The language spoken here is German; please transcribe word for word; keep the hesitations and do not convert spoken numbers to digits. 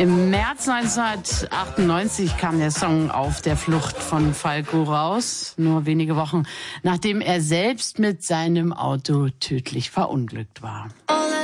Im März neunzehnhundertachtundneunzig kam der Song Auf der Flucht von Falco raus, nur wenige Wochen nachdem er selbst mit seinem Auto tödlich verunglückt war.